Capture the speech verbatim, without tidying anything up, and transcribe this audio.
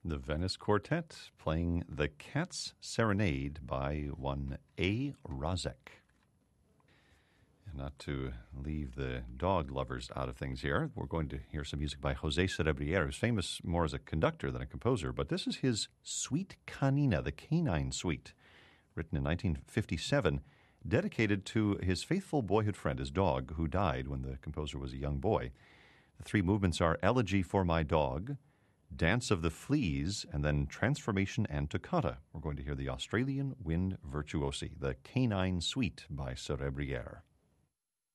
The Venice Quartet playing The Cat's Serenade by one A. Rozek. And not to leave the dog lovers out of things here, we're going to hear some music by Jose Cerebriere, who's famous more as a conductor than a composer, but this is his Suite Canina, the Canine Suite, written in nineteen fifty-seven, dedicated to his faithful boyhood friend, his dog, who died when the composer was a young boy. The three movements are Elegy for My Dog, Dance of the Fleas, and then Transformation and Toccata. We're going to hear the Australian Wind Virtuosi, the Canine Suite by Cerebriere.